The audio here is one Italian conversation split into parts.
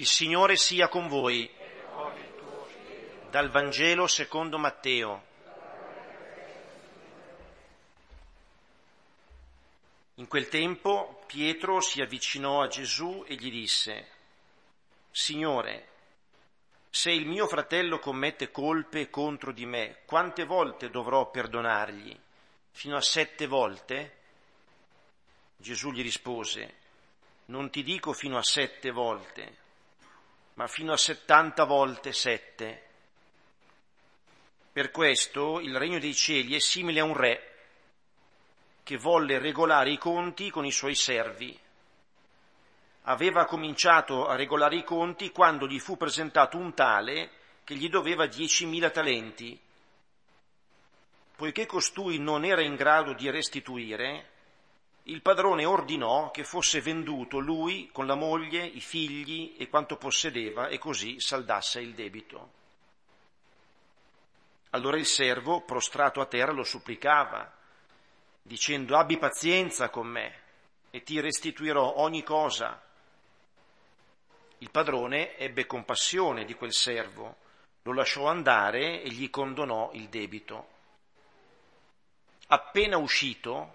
Il Signore sia con voi. Dal Vangelo secondo Matteo. In quel tempo Pietro si avvicinò a Gesù e gli disse: Signore, se il mio fratello commette colpe contro di me, quante volte dovrò perdonargli? Fino a 7 volte? Gesù gli rispose: non ti dico fino a 7 volte, ma fino a 70 volte 7. Per questo il regno dei cieli è simile a un re che volle regolare i conti con i suoi servi. Aveva cominciato a regolare i conti quando gli fu presentato un tale che gli doveva 10.000 talenti. Poiché costui non era in grado di restituire, il padrone ordinò che fosse venduto lui con la moglie, i figli e quanto possedeva, e così saldasse il debito. Allora il servo, prostrato a terra, lo supplicava, dicendo: abbi pazienza con me e ti restituirò ogni cosa. Il padrone ebbe compassione di quel servo, lo lasciò andare e gli condonò il debito. Appena uscito,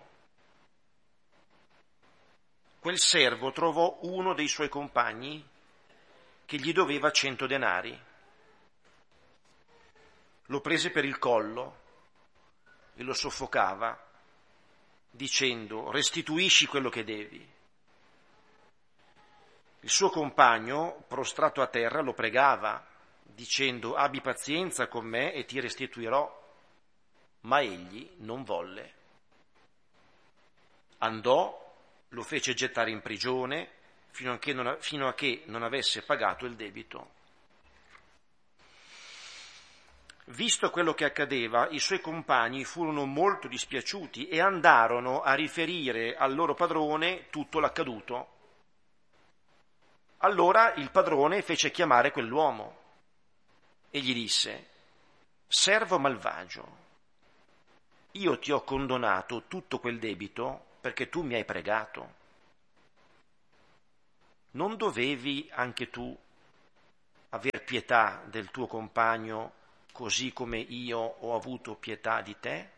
quel servo trovò uno dei suoi compagni che gli doveva 100 denari. Lo prese per il collo e lo soffocava, dicendo: restituisci quello che devi. Il suo compagno, prostrato a terra, lo pregava, dicendo: abbi pazienza con me e ti restituirò. Ma egli non volle. Andò, lo fece gettare in prigione fino a che non avesse pagato il debito. Visto quello che accadeva, i suoi compagni furono molto dispiaciuti e andarono a riferire al loro padrone tutto l'accaduto. Allora il padrone fece chiamare quell'uomo e gli disse: servo malvagio, io ti ho condonato tutto quel debito perché tu mi hai pregato. Non dovevi anche tu aver pietà del tuo compagno così come io ho avuto pietà di te?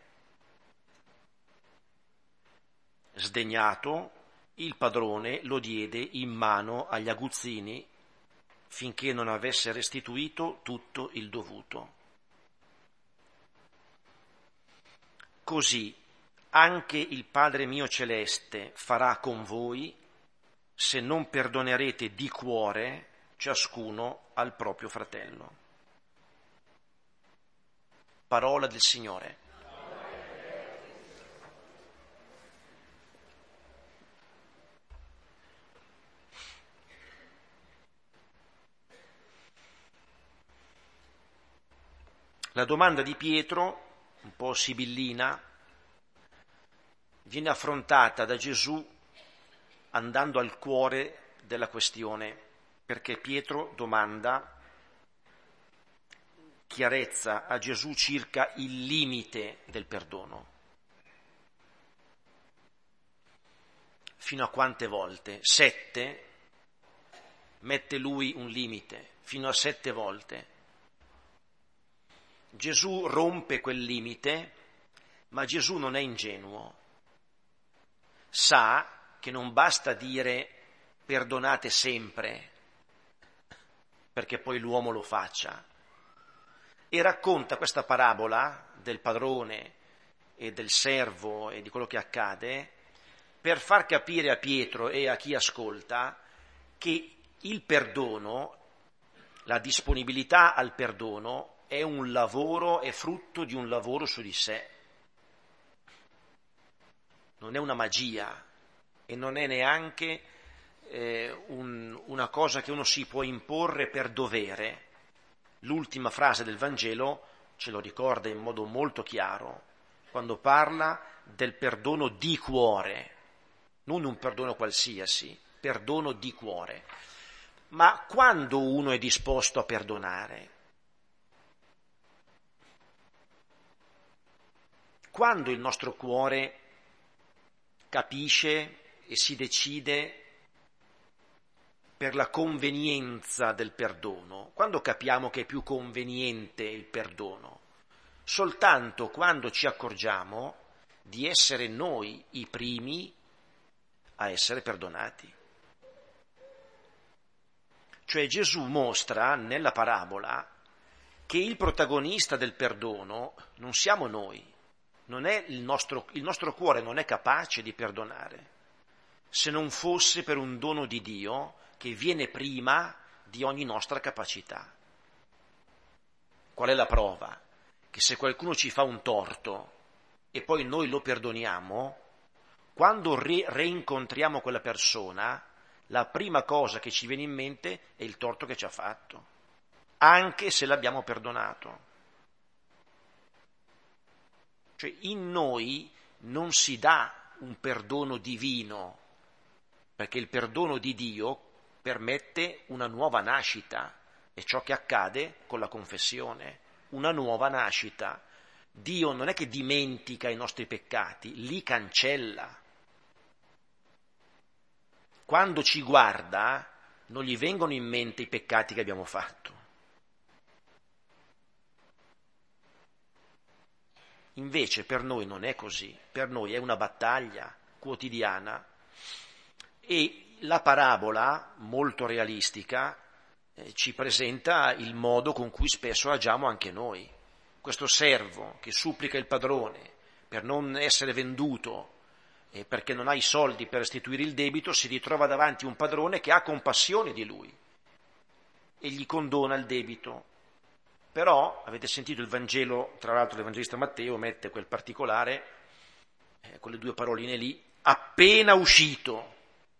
Sdegnato, il padrone lo diede in mano agli aguzzini finché non avesse restituito tutto il dovuto. Così anche il Padre mio celeste farà con voi se non perdonerete di cuore ciascuno al proprio fratello. Parola del Signore. La domanda di Pietro, un po' sibillina, viene affrontata da Gesù andando al cuore della questione, perché Pietro domanda chiarezza a Gesù circa il limite del perdono. Fino a quante volte? 7? Mette lui un limite, fino a 7 volte. Gesù rompe quel limite, ma Gesù non è ingenuo. Sa che non basta dire perdonate sempre, perché poi l'uomo lo faccia. E racconta questa parabola del padrone e del servo e di quello che accade per far capire a Pietro e a chi ascolta che il perdono, la disponibilità al perdono è un lavoro, è frutto di un lavoro su di sé. Non è una magia e non è neanche una cosa che uno si può imporre per dovere. L'ultima frase del Vangelo ce lo ricorda in modo molto chiaro, quando parla del perdono di cuore, non un perdono qualsiasi, perdono di cuore. Ma quando uno è disposto a perdonare? Quando il nostro cuore capisce e si decide per la convenienza del perdono. Quando capiamo che è più conveniente il perdono? Soltanto quando ci accorgiamo di essere noi i primi a essere perdonati. Cioè Gesù mostra nella parabola che il protagonista del perdono non siamo noi, non è il nostro cuore non è capace di perdonare, se non fosse per un dono di Dio che viene prima di ogni nostra capacità. Qual è la prova? Che se qualcuno ci fa un torto e poi noi lo perdoniamo, quando reincontriamo quella persona, la prima cosa che ci viene in mente è il torto che ci ha fatto, anche se l'abbiamo perdonato. Cioè in noi non si dà un perdono divino, perché il perdono di Dio permette una nuova nascita, è ciò che accade con la confessione, una nuova nascita. Dio non è che dimentica i nostri peccati, li cancella. Quando ci guarda non gli vengono in mente i peccati che abbiamo fatto. Invece per noi non è così, per noi è una battaglia quotidiana e la parabola, molto realistica, ci presenta il modo con cui spesso agiamo anche noi. Questo servo che supplica il padrone per non essere venduto e perché non ha i soldi per restituire il debito, si ritrova davanti un padrone che ha compassione di lui e gli condona il debito. Però, avete sentito il Vangelo, tra l'altro l'Evangelista Matteo mette quel particolare, quelle due paroline lì, appena uscito,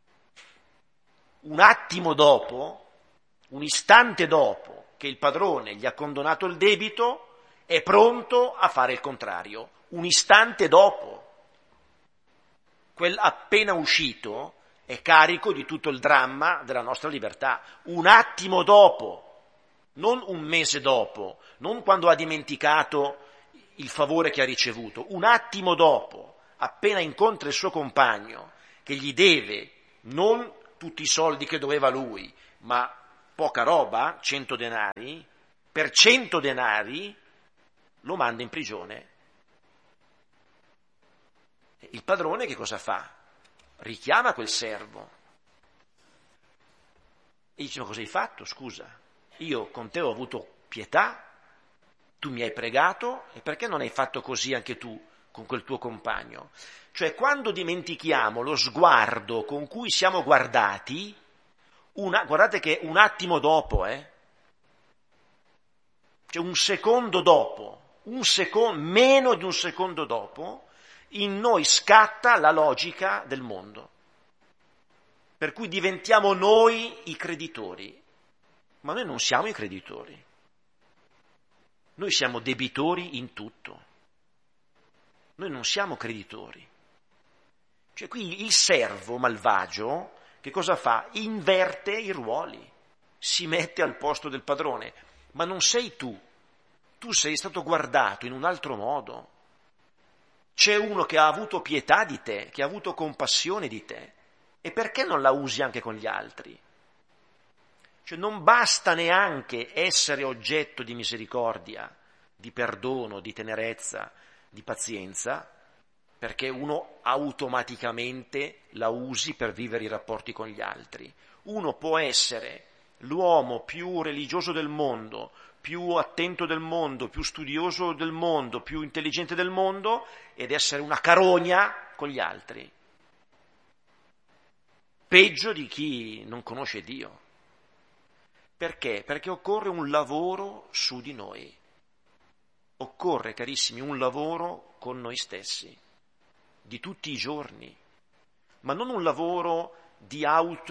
un attimo dopo, un istante dopo che il padrone gli ha condonato il debito, è pronto a fare il contrario, un istante dopo. Quel appena uscito è carico di tutto il dramma della nostra libertà, un attimo dopo. Non un mese dopo, non quando ha dimenticato il favore che ha ricevuto, un attimo dopo, appena incontra il suo compagno, che gli deve non tutti i soldi che doveva lui, ma poca roba, 100 denari, per 100 denari lo manda in prigione. Il padrone che cosa fa? Richiama quel servo e dice: ma cosa hai fatto, scusa? Io con te ho avuto pietà, tu mi hai pregato, e perché non hai fatto così anche tu con quel tuo compagno? Cioè, quando dimentichiamo lo sguardo con cui siamo guardati, guardate che un attimo dopo, cioè un secondo dopo, meno di un secondo dopo, in noi scatta la logica del mondo, per cui diventiamo noi i creditori. Ma noi non siamo i creditori, noi siamo debitori in tutto, noi non siamo creditori. Cioè qui il servo malvagio che cosa fa? Inverte i ruoli, si mette al posto del padrone, ma non sei tu sei stato guardato in un altro modo. C'è uno che ha avuto pietà di te, che ha avuto compassione di te, e perché non la usi anche con gli altri? Cioè non basta neanche essere oggetto di misericordia, di perdono, di tenerezza, di pazienza, perché uno automaticamente la usi per vivere i rapporti con gli altri. Uno può essere l'uomo più religioso del mondo, più attento del mondo, più studioso del mondo, più intelligente del mondo, ed essere una carogna con gli altri. Peggio di chi non conosce Dio. Perché? Perché occorre un lavoro su di noi. Occorre, carissimi, un lavoro con noi stessi, di tutti i giorni, ma non un lavoro di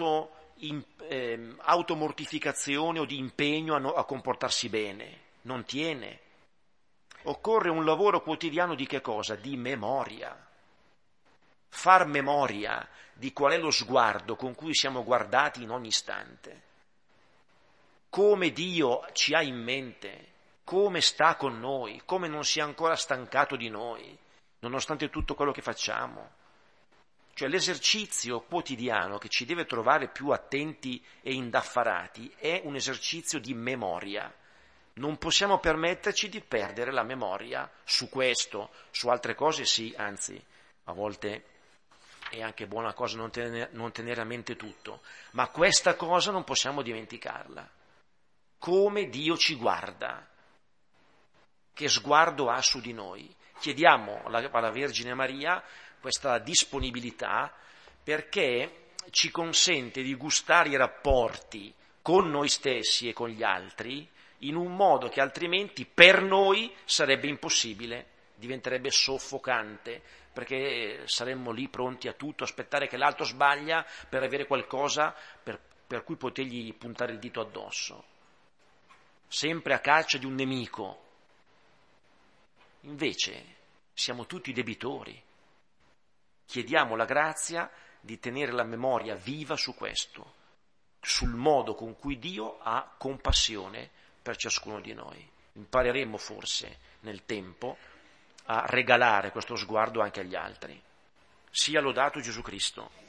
automortificazione o di impegno a comportarsi bene. Non tiene. Occorre un lavoro quotidiano di che cosa? Di memoria. Far memoria di qual è lo sguardo con cui siamo guardati in ogni istante. Come Dio ci ha in mente, come sta con noi, come non si è ancora stancato di noi, nonostante tutto quello che facciamo. Cioè l'esercizio quotidiano che ci deve trovare più attenti e indaffarati è un esercizio di memoria. Non possiamo permetterci di perdere la memoria su questo, su altre cose sì, anzi, a volte è anche buona cosa non tenere a mente tutto, ma questa cosa non possiamo dimenticarla. Come Dio ci guarda, che sguardo ha su di noi. Chiediamo alla Vergine Maria questa disponibilità perché ci consente di gustare i rapporti con noi stessi e con gli altri in un modo che altrimenti per noi sarebbe impossibile, diventerebbe soffocante, perché saremmo lì pronti a tutto, aspettare che l'altro sbaglia per avere qualcosa per cui potergli puntare il dito addosso, sempre a caccia di un nemico. Invece siamo tutti debitori. Chiediamo la grazia di tenere la memoria viva su questo, sul modo con cui Dio ha compassione per ciascuno di noi. Impareremo forse nel tempo a regalare questo sguardo anche agli altri. Sia lodato Gesù Cristo.